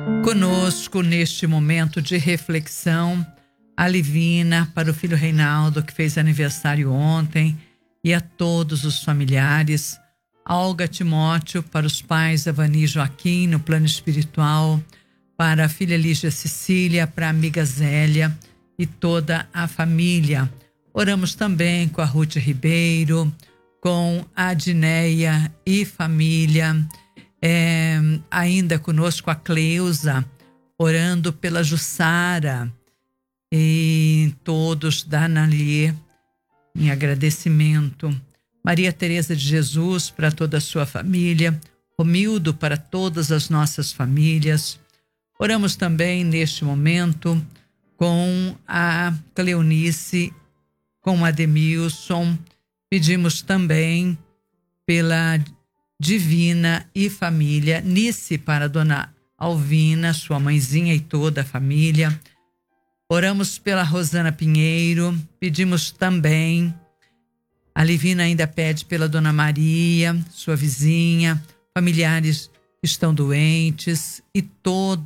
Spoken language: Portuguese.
Conosco neste momento de reflexão, a Livina, para o filho Reinaldo, que fez aniversário ontem, e a todos os familiares, a Olga Timóteo, para os pais Avani e Joaquim, no plano espiritual, para a filha Lígia Cecília, para a amiga Zélia e toda a família. Oramos também com a Ruth Ribeiro, com a Adneia e família, ainda conosco a Cleusa, orando pela Jussara e todos da Nalier, em agradecimento. Maria Teresa de Jesus para toda a sua família, Romildo para todas as nossas famílias. Oramos também neste momento com a Cleonice, com o Ademilson. Pedimos também pela Divina e família, Nice para a dona Alvina, sua mãezinha e toda a família. Oramos pela Rosana Pinheiro, pedimos também, a Livina ainda pede pela dona Maria, sua vizinha, familiares que estão doentes e todos